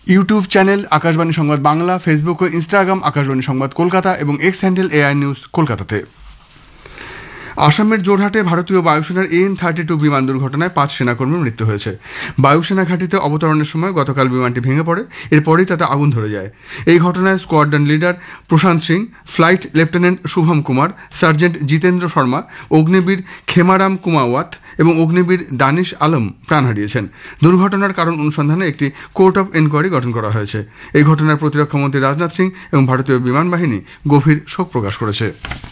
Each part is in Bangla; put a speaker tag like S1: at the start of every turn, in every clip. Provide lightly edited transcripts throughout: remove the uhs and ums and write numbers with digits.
S1: ইউটিউব চ্যানেল আকাশবাণী সংবাদ বাংলা, ফেসবুক ও ইনস্টাগ্রাম আকাশবাণী সংবাদ কলকাতা এবং এক্স হ্যান্ডেল এআই নিউজ কলকাতাতে। আসামের জোরহাটে ভারতীয় বায়ুসেনার AN-32 বিমান দুর্ঘটনায় 5 সেনাকর্মীর মৃত্যু হয়েছে। বায়ুসেনা ঘাঁটিতে অবতরণের সময় গতকাল বিমানটি ভেঙে পড়ে, এরপরেই তাতে আগুন ধরে যায়। এই ঘটনায় স্কোয়াড্রন লিডার প্রশান্ত Singh, flight lieutenant Shubham Kumar, sergeant Jitendra Sharma, Agniveer খেমারাম কুমাওয়াত এবং অগ্নিবীর দানিশ আলম প্রাণ হারিয়েছেন। দুর্ঘটনার কারণ অনুসন্ধানে একটি কোর্ট অফ এনকোয়ারি গঠন করা হয়েছে। এই ঘটনায় প্রতিরক্ষামন্ত্রী রাজনাথ সিং এবং ভারতীয় বিমান বাহিনী গভীর শোক প্রকাশ করেছে।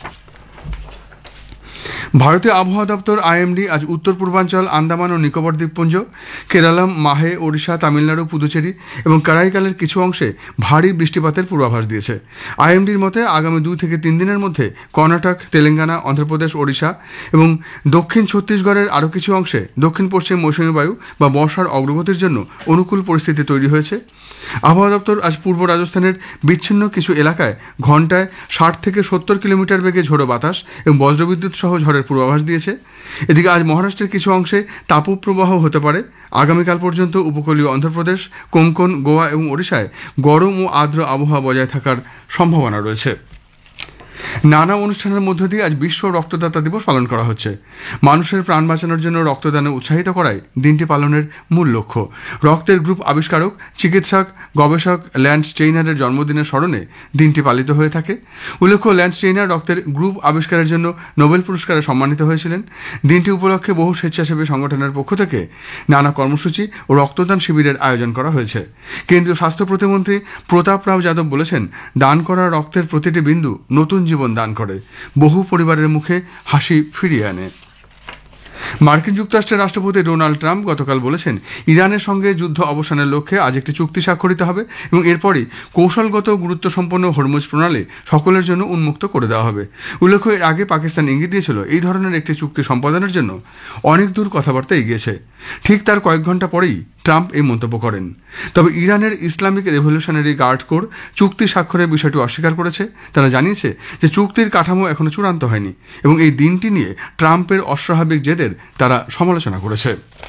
S1: ভারতীয় আবহাওয়া দপ্তর IMD আজ উত্তর পূর্বাঞ্চল, আন্দামান ও নিকোবর দ্বীপপুঞ্জ, কেরালাম, মাহে, ওড়িশা, তামিলনাড়ু, পুদুচেরি এবং কারাইকালের কিছু অংশে ভারী বৃষ্টিপাতের পূর্বাভাস দিয়েছে। IMDর মতে আগামী 2 থেকে 3 দিনের মধ্যে কর্ণাটক, তেলেঙ্গানা, অন্ধ্রপ্রদেশ, ওড়িশা এবং দক্ষিণ ছত্তিশগড়ের আরও কিছু অংশে দক্ষিণ পশ্চিম মৌসুমী বায়ু বা বর্ষার অগ্রগতির জন্য অনুকূল পরিস্থিতি তৈরি হয়েছে। আবহাওয়া দপ্তর আজ পূর্ব রাজস্থানের বিচ্ছিন্ন কিছু এলাকায় ঘন্টায় 60 থেকে 70 কিলোমিটার বেগে ঝোড়ো বাতাস এবং বজ্রবিদ্যুৎ সহ ঝড়ের পূর্বাভাস দিয়েছে। এদিকে আজ মহারাষ্ট্রের কিছু অংশে তাপপ্রবাহ হতে পারে। আগামীকাল পর্যন্ত উপকূলীয় অন্ধ্রপ্রদেশ, কোঙ্কণ, গোয়া এবং ওড়িশায় গরম ও আর্দ্র আবহাওয়া বজায় থাকার সম্ভাবনা রয়েছে। নানা অনুষ্ঠানের মধ্য দিয়ে আজ বিশ্ব রক্তদাতা দিবস পালন করা হচ্ছে। মানুষের প্রাণ বাঁচানোর জন্য রক্তদানে উৎসাহিত করাই দিনটি পালনের মূল লক্ষ্য। রক্তের গ্রুপ আবিষ্কারক, চিকিৎসক, গবেষক ল্যান্স স্টেইনারের জন্মদিনের স্মরণে দিনটি পালিত হয়ে থাকে। উল্লেখ্য, ল্যান্স স্টেইনার রক্তের গ্রুপ আবিষ্কারের জন্য নোবেল পুরস্কারে সম্মানিত হয়েছিলেন। দিনটি উপলক্ষে বহু স্বেচ্ছাসেবী সংগঠনের পক্ষ থেকে নানা কর্মসূচি ও রক্তদান শিবিরের আয়োজন করা হয়েছে। কেন্দ্রীয় স্বাস্থ্য প্রতিমন্ত্রী প্রতাপ রাও যাদব বলেছেন, দান করা রক্তের প্রতিটি বিন্দু নতুন জীবন দান করে, বহু পরিবারের মুখে হাসি ফিরিয়ে আনে। মার্কিন যুক্তরাষ্ট্রের রাষ্ট্রপতি ডোনাল্ড ট্রাম্প গতকাল বলেছেন, ইরানের সঙ্গে যুদ্ধ অবসানের লক্ষ্যে আজ একটি চুক্তি স্বাক্ষরিত হবে এবং এরপরই কৌশলগত গুরুত্বসম্পন্ন হরমুজ প্রণালী সকলের জন্য উন্মুক্ত করে দেওয়া হবে। উল্লেখ্য, এর আগে পাকিস্তান ইঙ্গিত দিয়েছিল এই ধরনের একটি চুক্তি সম্পাদনের জন্য অনেক দূর কথাবার্তা এগিয়েছে। ঠিক তার কয়েক ঘন্টা পরেই ট্রাম্প এই মন্তব্য করেন। তবে ইরানের ইসলামিক রেভলিউশনারি গার্ড কোর চুক্তি স্বাক্ষরের বিষয়টি অস্বীকার করেছে। তারা জানিয়েছে যে চুক্তির কাঠামো এখনো চূড়ান্ত হয়নি এবং এই দিনটি নিয়ে ট্রাম্পের অস্বাভাবিক জেদের তারা সমালোচনা করেছে।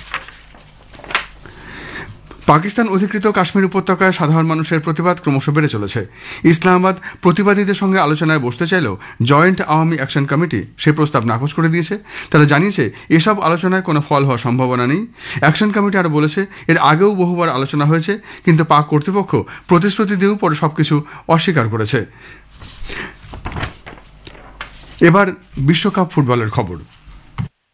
S1: পাকিস্তান অধিকৃত কাশ্মীর উপত্যকায় সাধারণ মানুষের প্রতিবাদ ক্রমশ বেড়ে চলেছে। ইসলামাবাদ প্রতিবাদীদের সঙ্গে আলোচনায় বসতে চাইলেও জয়েন্ট আওয়ামী অ্যাকশন কমিটি সেই প্রস্তাব নাকচ করে দিয়েছে। তারা জানিয়েছে এসব আলোচনায় কোনো ফল হওয়ার সম্ভাবনা নেই। অ্যাকশন কমিটি আরও বলেছে, এর আগেও বহুবার আলোচনা হয়েছে, কিন্তু পাক কর্তৃপক্ষ প্রতিশ্রুতি দিয়েও পরে সবকিছু অস্বীকার করেছে। এবার বিশ্বকাপ ফুটবলের খবর।